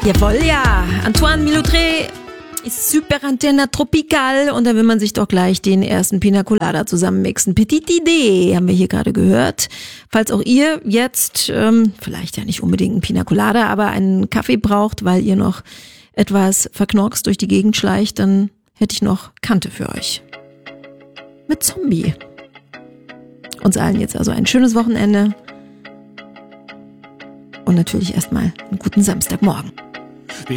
Jawohl, ja. Antoine Miloutré ist Super Antenne Tropical und da will man sich doch gleich den ersten Pina Colada zusammenmixen. Petite Idee haben wir hier gerade gehört. Falls auch ihr jetzt, vielleicht ja nicht unbedingt einen Pina Colada, aber einen Kaffee braucht, weil ihr noch etwas verknorkst durch die Gegend schleicht, dann hätte ich noch Kante für euch. Mit Zombie. Uns allen jetzt also ein schönes Wochenende und natürlich erstmal einen guten Samstagmorgen.